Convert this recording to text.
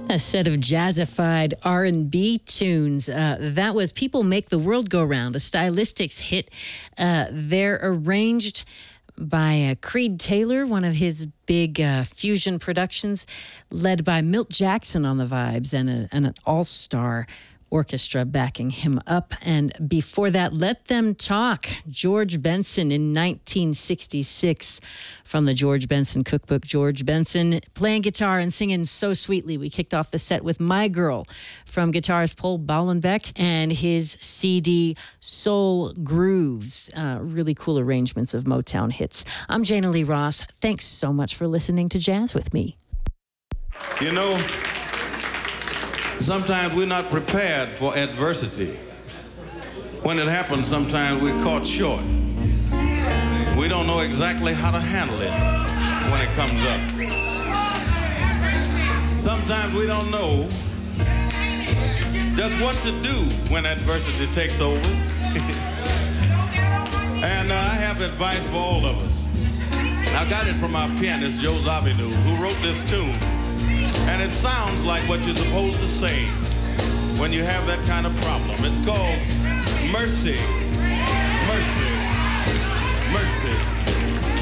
A set of jazzified R&B tunes. That was People Make the World Go Round, a Stylistics hit. They're arranged by Creed Taylor, one of his big fusion productions, led by Milt Jackson on the vibes and an all-star orchestra backing him up. And before that, Let Them Talk, George Benson in 1966 from the George Benson Cookbook. George Benson playing guitar and singing so sweetly. We kicked off the set with My Girl from guitarist Paul Ballenbeck and his CD Soul Grooves. Really cool arrangements of Motown hits. I'm Jana Lee Ross. Thanks so much for listening to Jazz with me. You know, sometimes we're not prepared for adversity. When it happens, sometimes we're caught short. We don't know exactly how to handle it when it comes up. Sometimes we don't know just what to do when adversity takes over. And I have advice for all of us. I got it from our pianist, Joe Zawinul, who wrote this tune. And it sounds like what you're supposed to say when you have that kind of problem. It's called Mercy, Mercy, Mercy.